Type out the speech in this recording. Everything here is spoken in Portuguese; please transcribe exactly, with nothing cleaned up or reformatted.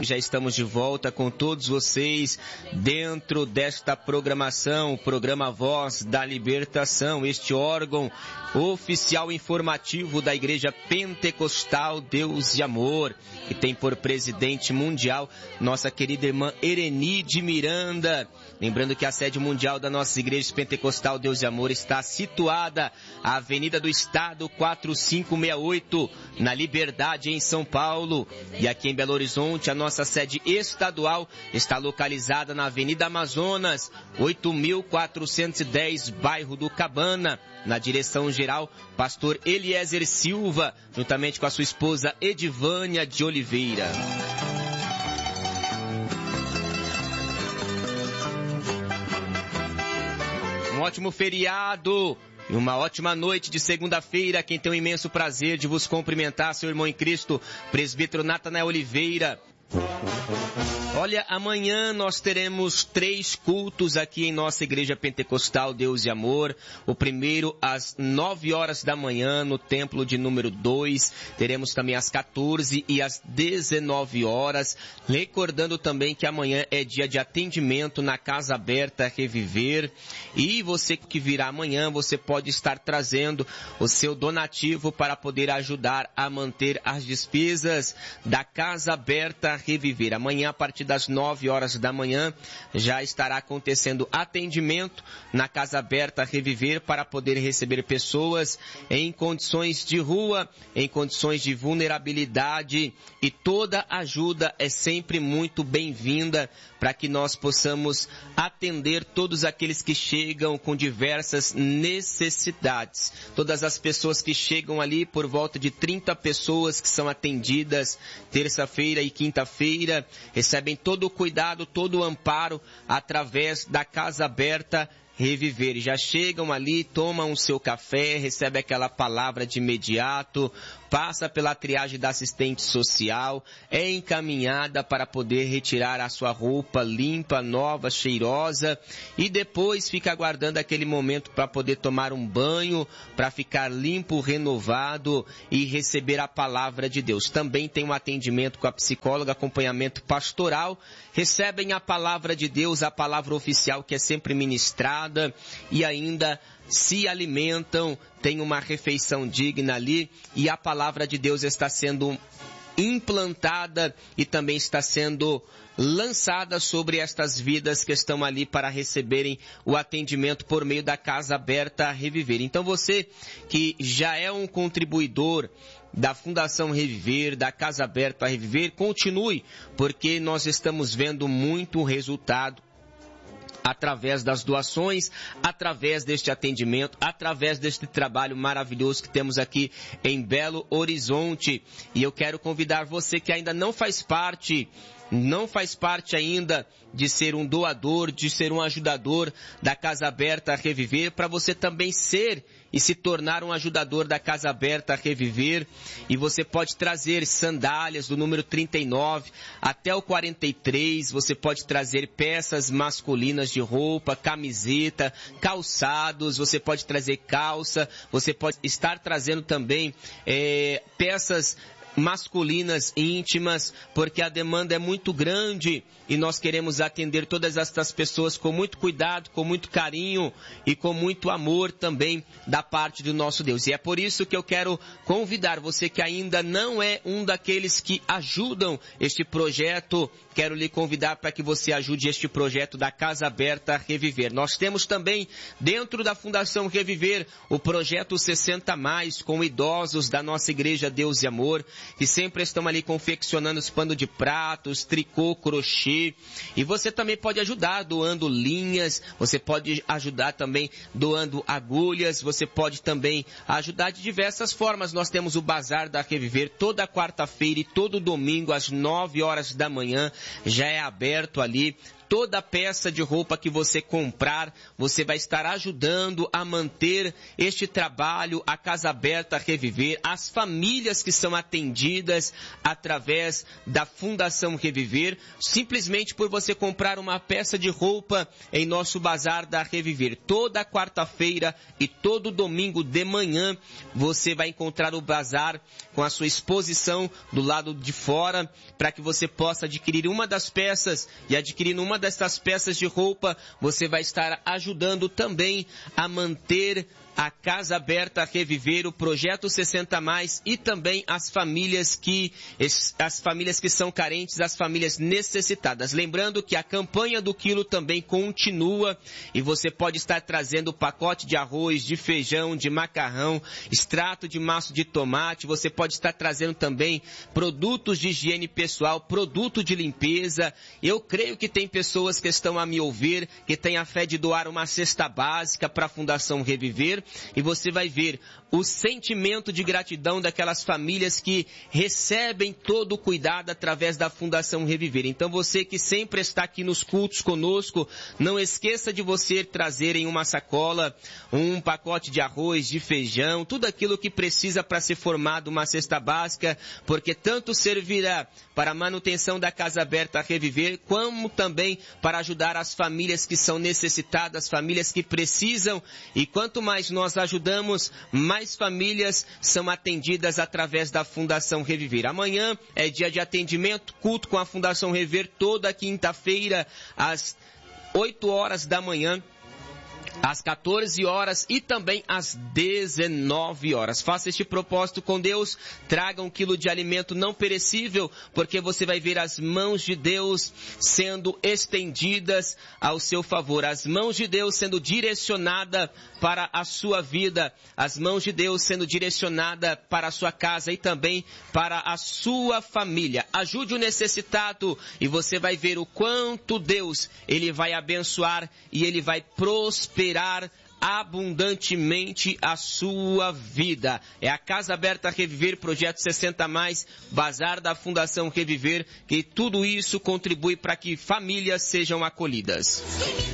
já estamos de volta com todos vocês dentro desta programação, o programa Voz da Libertação, este órgão oficial informativo da Igreja Pentecostal Deus e Amor, que tem por presidente mundial nossa querida irmã Erenide Miranda. Lembrando que a sede mundial da nossa Igreja Pentecostal Deus e Amor está situada na Avenida do Estado quatro cinco seis oito, na Liberdade, em São Paulo. E aqui em Belo Horizonte, a nossa sede estadual está localizada na Avenida Amazonas, oito mil quatrocentos e dez, bairro do Cabana. Na direção geral, pastor Eliezer Silva, juntamente com a sua esposa Edivânia de Oliveira. Um ótimo feriado e uma ótima noite de segunda-feira. Quem tem o imenso prazer de vos cumprimentar, seu irmão em Cristo, presbítero Natanael Oliveira. Olha, amanhã nós teremos três cultos aqui em nossa Igreja Pentecostal Deus e Amor. O primeiro às nove horas da manhã no templo de número dois. Teremos também às quatorze e às dezenove horas. Recordando também que amanhã é dia de atendimento na Casa Aberta Reviver. E você que virá amanhã, você pode estar trazendo o seu donativo para poder ajudar a manter as despesas da Casa Aberta Reviver. Amanhã, a partir das nove horas da manhã, já estará acontecendo atendimento na Casa Aberta Reviver para poder receber pessoas em condições de rua, em condições de vulnerabilidade, e toda ajuda é sempre muito bem-vinda para que nós possamos atender todos aqueles que chegam com diversas necessidades. Todas as pessoas que chegam ali, por volta de trinta pessoas que são atendidas terça-feira e quinta-feira, recebem todo o cuidado, todo o amparo através da Casa Aberta Reviver. Já chegam ali, tomam o seu café, recebem aquela palavra de imediato, passa pela triagem da assistente social, é encaminhada para poder retirar a sua roupa limpa, nova, cheirosa, e depois fica aguardando aquele momento para poder tomar um banho, para ficar limpo, renovado e receber a palavra de Deus. Também tem um atendimento com a psicóloga, acompanhamento pastoral, recebem a palavra de Deus, a palavra oficial que é sempre ministrada, e ainda se alimentam, tem uma refeição digna ali, e a palavra de Deus está sendo implantada e também está sendo lançada sobre estas vidas que estão ali para receberem o atendimento por meio da Casa Aberta Reviver. Então você que já é um contribuidor da Fundação Reviver, da Casa Aberta Reviver, continue, porque nós estamos vendo muito resultado através das doações, através deste atendimento, através deste trabalho maravilhoso que temos aqui em Belo Horizonte. E eu quero convidar você que ainda não faz parte, não faz parte ainda de ser um doador, de ser um ajudador da Casa Aberta Reviver, para você também ser e se tornar um ajudador da Casa Aberta Reviver. E você pode trazer sandálias do número trinta e nove até o quarenta e três, você pode trazer peças masculinas de roupa, camiseta, calçados, você pode trazer calça, você pode estar trazendo também é, peças masculinas íntimas, porque a demanda é muito grande e nós queremos atender todas estas pessoas com muito cuidado, com muito carinho e com muito amor também da parte do nosso Deus. E é por isso que eu quero convidar você que ainda não é um daqueles que ajudam este projeto, quero lhe convidar para que você ajude este projeto da Casa Aberta Reviver. Nós temos também dentro da Fundação Reviver o projeto sessenta mais, com idosos da nossa Igreja Deus e Amor, que sempre estão ali confeccionando os panos de pratos, tricô, crochê. E você também pode ajudar doando linhas, você pode ajudar também doando agulhas, você pode também ajudar de diversas formas. Nós temos o Bazar da Reviver toda quarta-feira e todo domingo às nove horas da manhã, já é aberto ali toda peça de roupa que você comprar, você vai estar ajudando a manter este trabalho, a Casa Aberta Reviver, as famílias que são atendidas através da Fundação Reviver, simplesmente por você comprar uma peça de roupa em nosso bazar da Reviver. Toda quarta-feira e todo domingo de manhã você vai encontrar o bazar com a sua exposição do lado de fora, para que você possa adquirir uma das peças, e adquirindo uma dessas peças de roupa, você vai estar ajudando também a manter a Casa Aberta Reviver, o Projeto sessenta mais, e também as famílias que, as famílias que são carentes, as famílias necessitadas. Lembrando que a campanha do quilo também continua, e você pode estar trazendo pacote de arroz, de feijão, de macarrão, extrato de maço de tomate, você pode estar trazendo também produtos de higiene pessoal, produto de limpeza. Eu creio que tem pessoas que estão a me ouvir, que têm a fé de doar uma cesta básica para a Fundação Reviver, e você vai ver o sentimento de gratidão daquelas famílias que recebem todo o cuidado através da Fundação Reviver. Então você que sempre está aqui nos cultos conosco, não esqueça de você trazer em uma sacola um pacote de arroz, de feijão, tudo aquilo que precisa para ser formado uma cesta básica, porque tanto servirá para a manutenção da Casa Aberta Reviver, como também para ajudar as famílias que são necessitadas, famílias que precisam, e quanto mais nós ajudamos, mais famílias são atendidas através da Fundação Reviver. Amanhã é dia de atendimento, culto com a Fundação Reviver, toda quinta-feira, às oito horas da manhã, às quatorze horas e também às dezenove horas. Faça este propósito com Deus, traga um quilo de alimento não perecível, porque você vai ver as mãos de Deus sendo estendidas ao seu favor, as mãos de Deus sendo direcionada para a sua vida, as mãos de Deus sendo direcionada para a sua casa e também para a sua família. Ajude o necessitado e você vai ver o quanto Deus, Ele vai abençoar e Ele vai prosperar abundantemente a sua vida. É a Casa Aberta Reviver, Projeto sessenta mais, Bazar da Fundação Reviver, que tudo isso contribui para que famílias sejam acolhidas.